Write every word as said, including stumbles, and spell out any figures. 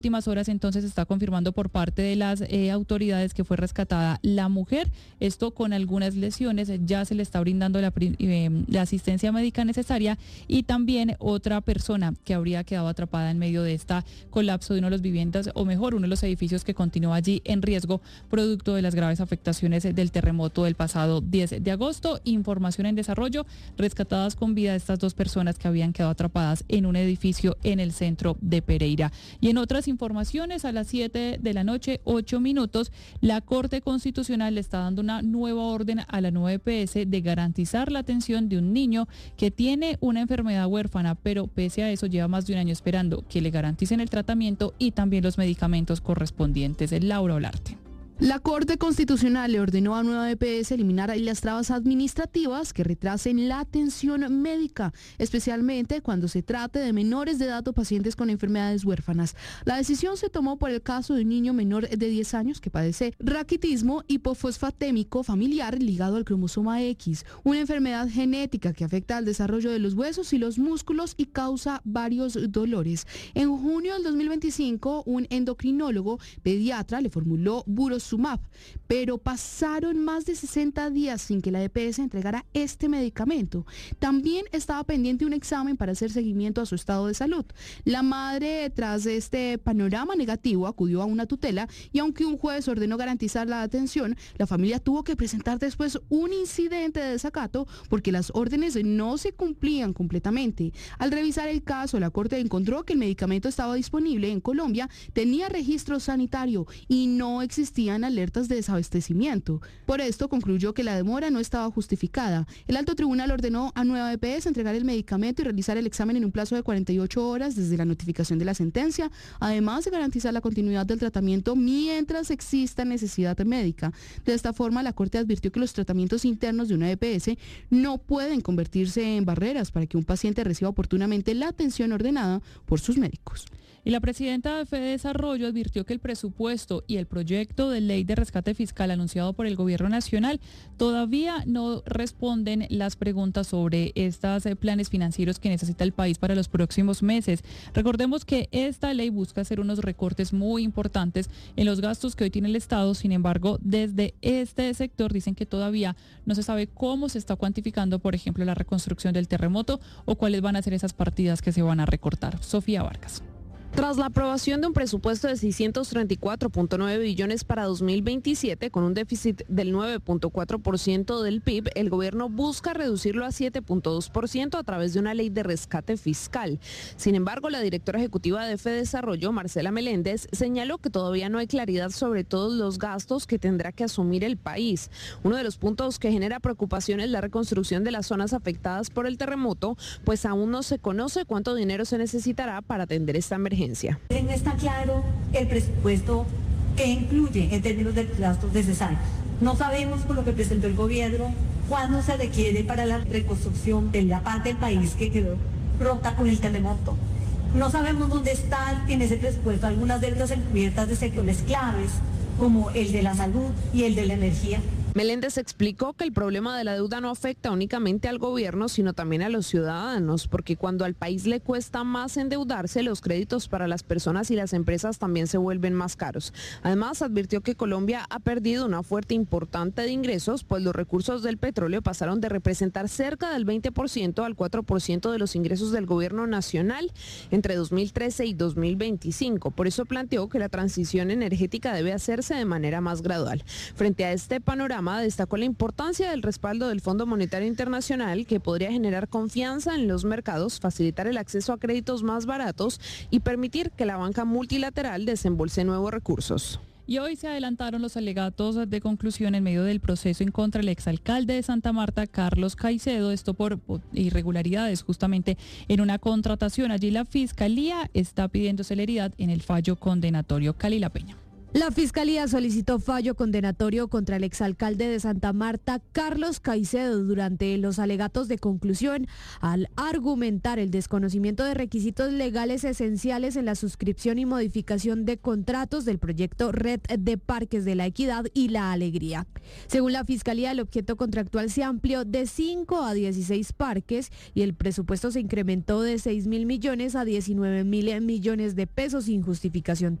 últimas horas entonces está confirmando por parte de las eh, autoridades que fue rescatada la mujer, esto con algunas lesiones, ya se le está brindando la, eh, la asistencia médica necesaria, y también otra persona que habría quedado atrapada en medio de este colapso de una de las viviendas, o mejor, uno de los edificios que continúa allí en riesgo producto de las graves afectaciones del terremoto del pasado diez de agosto. Información en desarrollo, rescatadas con vida estas dos personas que habían quedado atrapadas en un edificio en el centro de Pereira. Y en otras informaciones, a las siete de la noche, ocho minutos, la Corte Constitucional le está dando una nueva orden a la nueva E P S de garantizar la atención de un niño que tiene una enfermedad huérfana, pero pese a eso lleva más de un año esperando que le garanticen el tratamiento y también los medicamentos correspondientes. Laura Olarte. La Corte Constitucional le ordenó a Nueva E P S eliminar las trabas administrativas que retrasen la atención médica, especialmente cuando se trate de menores de edad o pacientes con enfermedades huérfanas. La decisión se tomó por el caso de un niño menor de diez años que padece raquitismo hipofosfatémico familiar ligado al cromosoma X, una enfermedad genética que afecta al desarrollo de los huesos y los músculos y causa varios dolores. En junio del dos mil veinticinco, un endocrinólogo pediatra le formuló burosumab, pero pasaron más de sesenta días sin que la E P S entregara este medicamento. También estaba pendiente un examen para hacer seguimiento a su estado de salud. La madre, tras este panorama negativo, acudió a una tutela y aunque un juez ordenó garantizar la atención, la familia tuvo que presentar después un incidente de desacato porque las órdenes no se cumplían completamente. Al revisar el caso, la Corte encontró que el medicamento estaba disponible en Colombia, tenía registro sanitario y no existían alertas de desabastecimiento. Por esto concluyó que la demora no estaba justificada. El alto tribunal ordenó a Nueva E P S entregar el medicamento y realizar el examen en un plazo de cuarenta y ocho horas desde la notificación de la sentencia, además de garantizar la continuidad del tratamiento mientras exista necesidad médica. De esta forma, la Corte advirtió que los tratamientos internos de una E P S no pueden convertirse en barreras para que un paciente reciba oportunamente la atención ordenada por sus médicos. Y la presidenta de Fede Desarrollo advirtió que el presupuesto y el proyecto de ley de rescate fiscal anunciado por el gobierno nacional todavía no responden las preguntas sobre estos planes financieros que necesita el país para los próximos meses. Recordemos que esta ley busca hacer unos recortes muy importantes en los gastos que hoy tiene el Estado. Sin embargo, desde este sector dicen que todavía no se sabe cómo se está cuantificando, por ejemplo, la reconstrucción del terremoto o cuáles van a ser esas partidas que se van a recortar. Sofía Vargas. Tras la aprobación de un presupuesto de seiscientos treinta y cuatro punto nueve billones para dos mil veintisiete, con un déficit del nueve punto cuatro por ciento del P I B, el gobierno busca reducirlo a siete punto dos por ciento a través de una ley de rescate fiscal. Sin embargo, la directora ejecutiva de Fede Desarrollo, Marcela Meléndez, señaló que todavía no hay claridad sobre todos los gastos que tendrá que asumir el país. Uno de los puntos que genera preocupación es la reconstrucción de las zonas afectadas por el terremoto, pues aún no se conoce cuánto dinero se necesitará para atender esta emergencia. No está claro el presupuesto que incluye en términos de gastos necesarios. No sabemos, por lo que presentó el gobierno, cuándo se requiere para la reconstrucción de la parte del país que quedó rota con el terremoto. No sabemos dónde están en ese presupuesto algunas deudas encubiertas de sectores claves, como el de la salud y el de la energía. Meléndez explicó que el problema de la deuda no afecta únicamente al gobierno, sino también a los ciudadanos, porque cuando al país le cuesta más endeudarse, los créditos para las personas y las empresas también se vuelven más caros. Además, advirtió que Colombia ha perdido una fuerte importante de ingresos, pues los recursos del petróleo pasaron de representar cerca del veinte por ciento al cuatro por ciento de los ingresos del gobierno nacional entre dos mil trece y dos mil veinticinco. Por eso planteó que la transición energética debe hacerse de manera más gradual. Frente a este panorama, destacó la importancia del respaldo del Fondo Monetario Internacional, que podría generar confianza en los mercados, facilitar el acceso a créditos más baratos y permitir que la banca multilateral desembolse nuevos recursos. Y hoy se adelantaron los alegatos de conclusión en medio del proceso en contra del exalcalde de Santa Marta, Carlos Caicedo, esto por irregularidades justamente en una contratación. Allí la Fiscalía está pidiendo celeridad en el fallo condenatorio. Cali La Peña. La Fiscalía solicitó fallo condenatorio contra el exalcalde de Santa Marta, Carlos Caicedo, durante los alegatos de conclusión al argumentar el desconocimiento de requisitos legales esenciales en la suscripción y modificación de contratos del proyecto Red de Parques de la Equidad y la Alegría. Según la Fiscalía, el objeto contractual se amplió de cinco a dieciséis parques y el presupuesto se incrementó de seis mil millones a diecinueve mil millones de pesos sin justificación